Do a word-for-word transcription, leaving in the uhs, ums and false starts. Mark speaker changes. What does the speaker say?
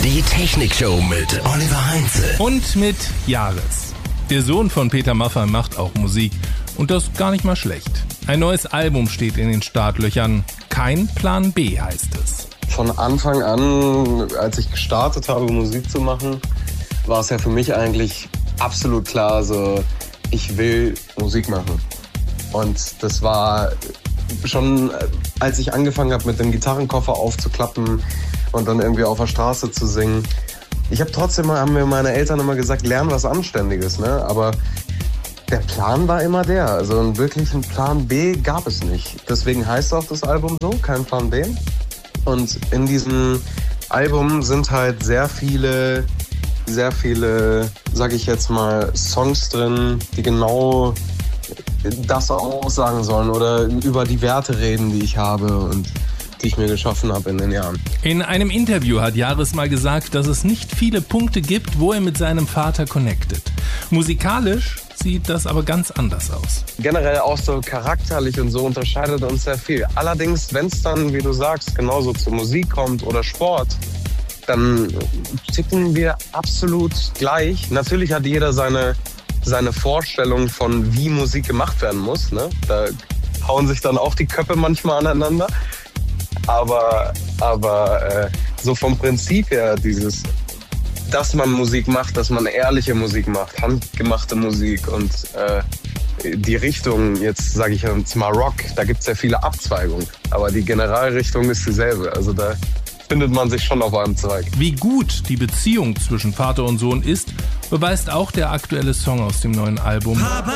Speaker 1: Die Technikshow mit Oliver Heinze.
Speaker 2: Und mit Jahres. Der Sohn von Peter Maffay macht auch Musik. Und das gar nicht mal schlecht. Ein neues Album steht in den Startlöchern. Kein Plan B heißt es.
Speaker 3: Von Anfang an, als ich gestartet habe, Musik zu machen, war es ja für mich eigentlich absolut klar, so, ich will Musik machen. Und das war schon, als ich angefangen habe, mit dem Gitarrenkoffer aufzuklappen und dann irgendwie auf der Straße zu singen. Ich habe trotzdem, haben mir meine Eltern immer gesagt, lern was Anständiges, ne? Aber der Plan war immer der. Also einen wirklichen Plan B gab es nicht. Deswegen heißt auch das Album so, kein Plan B. Und in diesem Album sind halt sehr viele, sehr viele, sag ich jetzt mal, Songs drin, die genau das aussagen sollen oder über die Werte reden, die ich habe und die ich mir geschaffen habe in den Jahren.
Speaker 2: In einem Interview hat Jahres mal gesagt, dass es nicht viele Punkte gibt, wo er mit seinem Vater connectet. Musikalisch sieht das aber ganz anders aus.
Speaker 3: Generell auch so charakterlich und so unterscheidet uns sehr viel. Allerdings, wenn es dann, wie du sagst, genauso zur Musik kommt oder Sport, dann ticken wir absolut gleich. Natürlich hat jeder seine, seine Vorstellung von, wie Musik gemacht werden muss, ne? Da hauen sich dann auch die Köpfe manchmal aneinander. Aber, aber äh, so vom Prinzip her, dieses, dass man Musik macht, dass man ehrliche Musik macht, handgemachte Musik und äh, die Richtung, jetzt sage ich jetzt mal Rock, da gibt es ja viele Abzweigungen, aber die Generalrichtung ist dieselbe, also da findet man sich schon auf einem Zweig.
Speaker 2: Wie gut die Beziehung zwischen Vater und Sohn ist, beweist auch der aktuelle Song aus dem neuen Album.
Speaker 4: Papa,